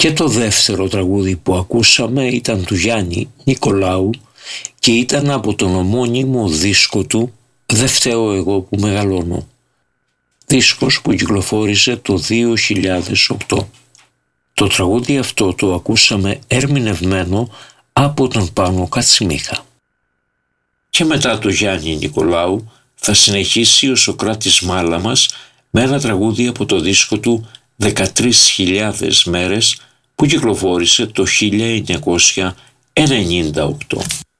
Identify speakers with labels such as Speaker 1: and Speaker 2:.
Speaker 1: Και το δεύτερο τραγούδι που ακούσαμε ήταν του Γιάννη Νικολάου και ήταν από τον ομώνυμο δίσκο του «Δεν φταίω εγώ που μεγαλώνω». Δίσκος που κυκλοφόρησε το 2008. Το τραγούδι αυτό το ακούσαμε ερμηνευμένο από τον Πάνο Κατσιμίχα. Και μετά το Γιάννη Νικολάου θα συνεχίσει ο Σωκράτης Μάλαμας με ένα τραγούδι από το δίσκο του 13.000 μέρες που κυκλοφόρησε το 1998.